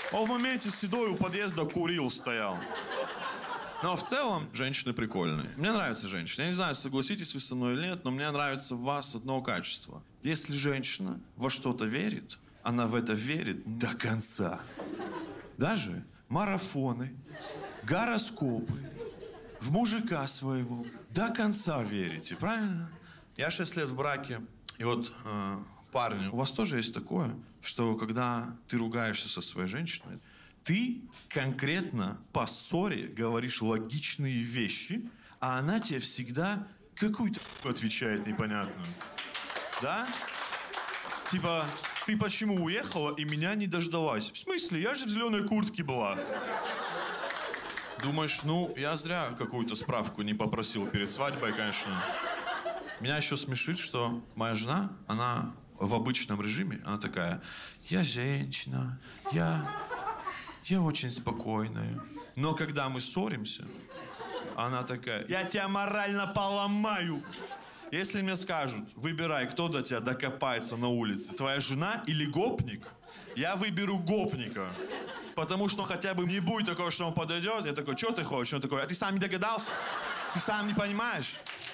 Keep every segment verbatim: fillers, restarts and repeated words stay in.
Он в моменте седой у подъезда курил, стоял. Но в целом женщины прикольные. Мне нравятся женщины. Я не знаю, согласитесь вы со мной или нет, но мне нравится в вас одно качество. Если женщина во что-то верит, она в это верит до конца. Даже марафоны, гороскопы, в мужика своего до конца верите, правильно? Я шесть лет в браке, и вот э, парни, у вас тоже есть такое, что когда ты ругаешься со своей женщиной, ты конкретно по ссоре говоришь логичные вещи, а она тебе всегда какую-то отвечает непонятную. Да? Типа, ты почему уехала и меня не дождалась? В смысле? Я же в зеленой куртке была. Думаешь, ну, я зря какую-то справку не попросил перед свадьбой, конечно. Меня еще смешит, что моя жена, она в обычном режиме, она такая, я женщина, я, я очень спокойная. Но когда мы ссоримся, она такая, я тебя морально поломаю. Если мне скажут, выбирай, кто до тебя докопается на улице, твоя жена или гопник, я выберу гопника. Потому что хотя бы не будет такого, что он подойдет, я такой, что ты хочешь? Он такой, а ты сам не догадался? Ты сам не понимаешь?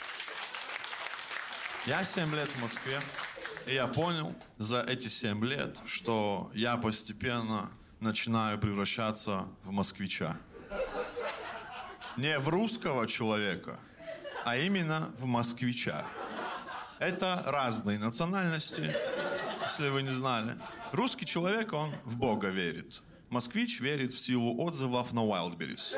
Я семь лет в Москве, и я понял за эти семь лет, что я постепенно начинаю превращаться в москвича. Не в русского человека, а именно в москвича. Это разные национальности, если вы не знали. Русский человек, он в Бога верит. Москвич верит в силу отзывов на Wildberries.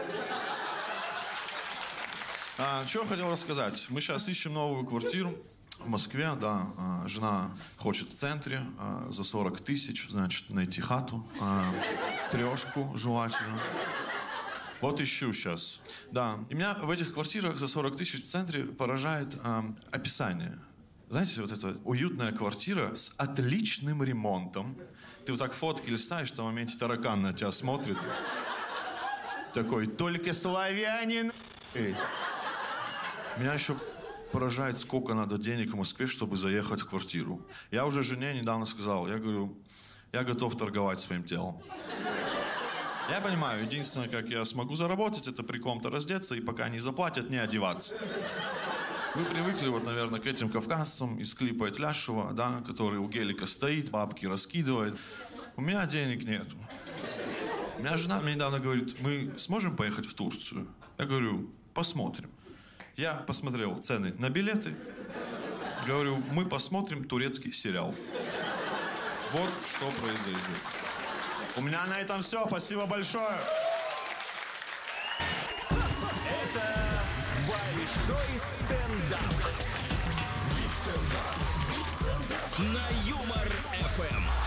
А, что я хотел рассказать? Мы сейчас ищем новую квартиру в Москве, да. А, жена хочет в центре а, за сорок тысяч, значит, найти хату. А, трешку желательно. Вот ищу сейчас. Да. И меня в этих квартирах за сорок тысяч в центре поражает а, описание. Знаете, вот эта уютная квартира с отличным ремонтом. Ты вот так фотки листаешь, в том моменте таракан на тебя смотрит. Такой, только славянин. Меня еще поражает, сколько надо денег в Москве, чтобы заехать в квартиру. Я уже жене недавно сказал, я говорю, я готов торговать своим телом. Я понимаю, единственное, как я смогу заработать, это при ком-то раздеться и пока не заплатят, не одеваться. Вы привыкли, вот, наверное, к этим кавказцам из клипа Этляшева, да, который у гелика стоит, бабки раскидывает. У меня денег нету. У меня жена мне недавно говорит, мы сможем поехать в Турцию? Я говорю, посмотрим. Я посмотрел цены на билеты. Говорю, мы посмотрим турецкий сериал. Вот что произойдет. У меня на этом все. Спасибо большое. Это большой стендап. Биг стендап. На Юмор эф эм.